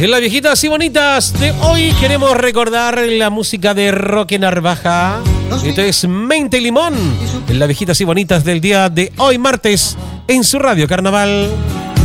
En las viejitas y bonitas de hoy queremos recordar la música de Roque Narvaja. Esto es Mente y Limón. En las viejitas y bonitas del día de hoy, martes, en su radio Carnaval.